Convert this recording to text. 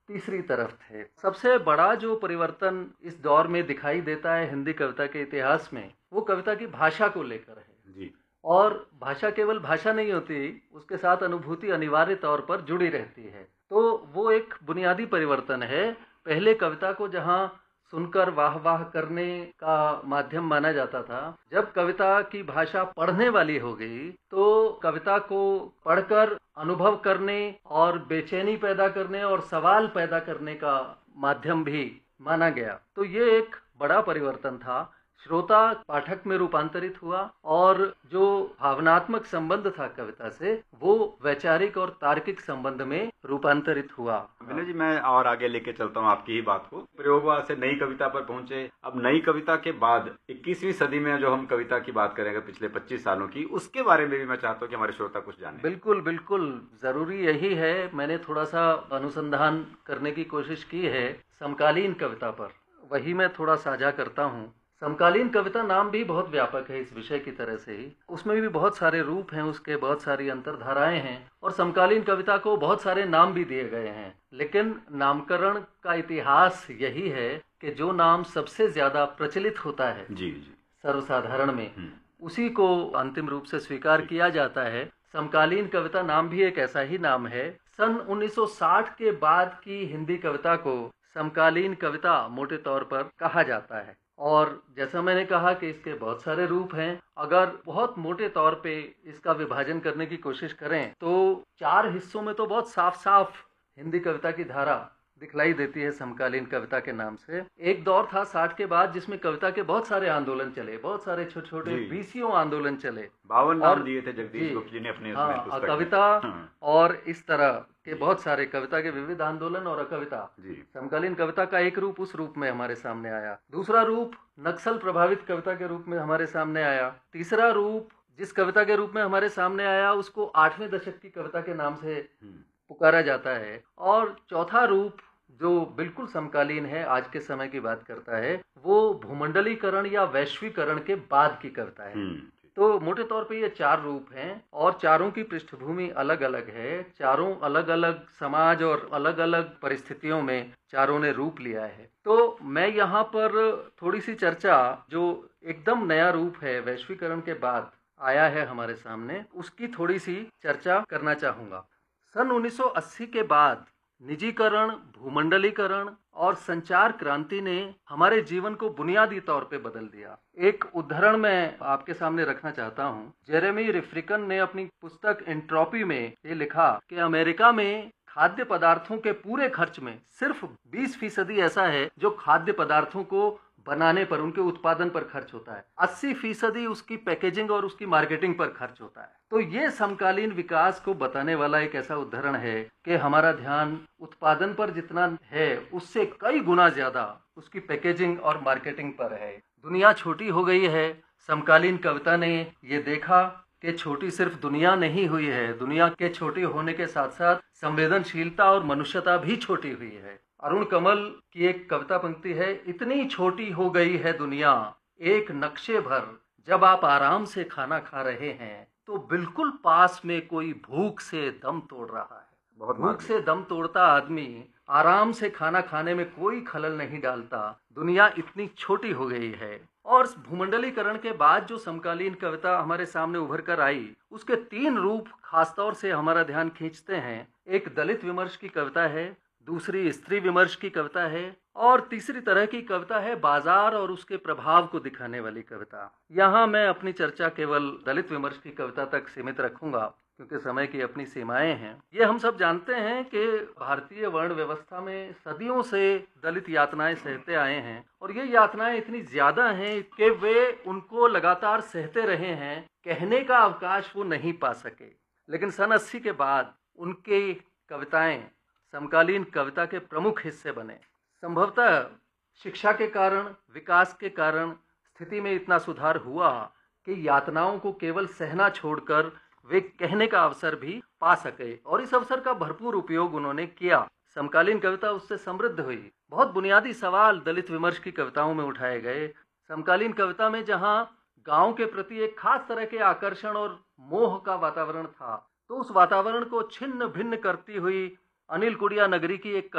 तीसरी तरफ थे। सबसे बड़ा जो परिवर्तन इस दौर में दिखाई देता है हिंदी कविता के इतिहास में, वो कविता की भाषा को लेकर है। जी। और भाषा केवल भाषा नहीं होती, उसके साथ अनुभूति अनिवार्य तौर पर जुड़ी रहती है। तो वो एक बुनियादी परिवर्तन है। पहले कविता को जहाँ सुनकर वाह वाह करने का माध्यम माना जाता था, जब कविता की भाषा पढ़ने वाली हो गई तो कविता को पढ़कर अनुभव करने और बेचैनी पैदा करने और सवाल पैदा करने का माध्यम भी माना गया। तो ये एक बड़ा परिवर्तन था। श्रोता पाठक में रूपांतरित हुआ और जो भावनात्मक संबंध था कविता से, वो वैचारिक और तार्किक संबंध में रूपांतरित हुआ। विनय जी, मैं और आगे लेके चलता हूँ आपकी ही बात को। प्रयोगवाद से नई कविता पर पहुंचे। अब नई कविता के बाद 21वीं सदी में जो हम कविता की बात करेंगे पिछले 25 सालों की, उसके बारे में भी मैं चाहता हूँ कि हमारे श्रोता कुछ जाने। बिल्कुल बिल्कुल, जरूरी यही है। मैंने थोड़ा सा अनुसंधान करने की कोशिश की है समकालीन कविता पर, वही मैं थोड़ा साझा करता हूँ। समकालीन कविता नाम भी बहुत व्यापक है इस विषय की तरह से ही। उसमें भी बहुत सारे रूप हैं, उसके बहुत सारी अंतर्धाराएं हैं और समकालीन कविता को बहुत सारे नाम भी दिए गए हैं। लेकिन नामकरण का इतिहास यही है कि जो नाम सबसे ज्यादा प्रचलित होता है जी जी सर्वसाधारण में, उसी को अंतिम रूप से स्वीकार किया जाता है। समकालीन कविता नाम भी एक ऐसा ही नाम है। सन 1960 के बाद की हिंदी कविता को समकालीन कविता मोटे तौर पर कहा जाता है। और जैसा मैंने कहा कि इसके बहुत सारे रूप हैं। अगर बहुत मोटे तौर पे इसका विभाजन करने की कोशिश करें तो 4 हिस्सों में तो बहुत साफ साफ हिंदी कविता की धारा दिखलाई देती है समकालीन कविता के नाम से। एक दौर था 60 के बाद जिसमें कविता के बहुत सारे आंदोलन चले, बहुत सारे छोटे छोटे बीसियों आंदोलन चले। 52 नाम दिए थे जगदीश गुप्त जी ने अपने उसमें कविता और इस तरह के बहुत सारे कविता के विविध आंदोलन और अकविता। समकालीन कविता का एक रूप उस रूप में हमारे सामने आया। दूसरा रूप नक्सल प्रभावित कविता के रूप में हमारे सामने आया। तीसरा रूप जिस कविता के रूप में हमारे सामने आया उसको 8वें दशक की कविता के नाम से पुकारा जाता है। और चौथा रूप जो बिल्कुल समकालीन है, आज के समय की बात करता है, वो भूमंडलीकरण या वैश्वीकरण के बाद की कविता है। तो मोटे तौर पे ये 4 रूप हैं और चारों की पृष्ठभूमि अलग अलग है। चारों अलग अलग समाज और अलग अलग परिस्थितियों में चारों ने रूप लिया है। तो मैं यहाँ पर थोड़ी सी चर्चा, जो एकदम नया रूप है वैश्वीकरण के बाद आया है हमारे सामने, उसकी थोड़ी सी चर्चा करना चाहूंगा। सन 1980 के बाद निजीकरण, भूमंडलीकरण और संचार क्रांति ने हमारे जीवन को बुनियादी तौर पे बदल दिया। एक उदाहरण मैं आपके सामने रखना चाहता हूँ। जेरेमी रिफ्रिकन ने अपनी पुस्तक एंट्रोपी में ये लिखा कि अमेरिका में खाद्य पदार्थों के पूरे खर्च में सिर्फ 20% ऐसा है जो खाद्य पदार्थों को बनाने पर, उनके उत्पादन पर खर्च होता है। 80% उसकी पैकेजिंग और उसकी मार्केटिंग पर खर्च होता है। तो ये समकालीन विकास को बताने वाला एक ऐसा उदाहरण है कि हमारा ध्यान उत्पादन पर जितना है उससे कई गुना ज्यादा उसकी पैकेजिंग और मार्केटिंग पर है। दुनिया छोटी हो गई है। समकालीन कविता ने ये देखा कि छोटी सिर्फ दुनिया नहीं हुई है, दुनिया के छोटी होने के साथ साथ संवेदनशीलता और मनुष्यता भी छोटी हुई है। अरुण कमल की एक कविता पंक्ति है, इतनी छोटी हो गई है दुनिया एक नक्शे भर, जब आप आराम से खाना खा रहे हैं तो बिल्कुल पास में कोई भूख से दम तोड़ रहा है। भूख से दम तोड़ता आदमी आराम से खाना खाने में कोई खलल नहीं डालता। दुनिया इतनी छोटी हो गई है। और भूमंडलीकरण के बाद जो समकालीन कविता हमारे सामने उभर कर आई, उसके 3 रूप खासतौर से हमारा ध्यान खींचते हैं। एक दलित विमर्श की कविता है, दूसरी स्त्री विमर्श की कविता है और तीसरी तरह की कविता है बाजार और उसके प्रभाव को दिखाने वाली कविता। यहाँ मैं अपनी चर्चा केवल दलित विमर्श की कविता तक सीमित रखूंगा क्योंकि समय की अपनी सीमाएं हैं। ये हम सब जानते हैं कि भारतीय वर्ण व्यवस्था में सदियों से दलित यातनाएं सहते आए हैं और ये यातनाएं इतनी ज्यादा हैं कि वे उनको लगातार सहते रहे हैं। कहने का अवकाश वो नहीं पा सके। लेकिन सन 80 के बाद उनकी कविताएं समकालीन कविता के प्रमुख हिस्से बने। संभवतः शिक्षा के कारण, विकास के कारण स्थिति में इतना सुधार हुआ कि यातनाओं को केवल सहना छोड़कर वे कहने का अवसर भी पा सके और इस अवसर का भरपूर उपयोग उन्होंने किया। समकालीन कविता उससे समृद्ध हुई। बहुत बुनियादी सवाल दलित विमर्श की कविताओं में उठाए गए। समकालीन कविता में जहां गांव के प्रति एक खास तरह के आकर्षण और मोह का वातावरण था, तो उस वातावरण को छिन्न भिन्न करती हुई अनिल कुड़िया नगरी की एक